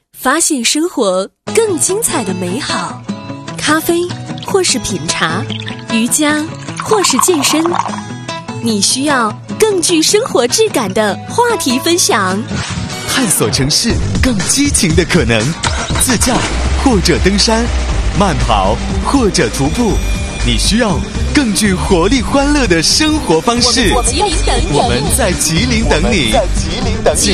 发现生活更精彩的美好。咖啡或是品茶，瑜伽或是健身，你需要更具生活质感的话题分享。 探索城市更激情的可能，自驾或者登山，慢跑或者徒步，你需要更具活力欢乐的生活方式。 我们在吉林等你。 我们在吉林等你。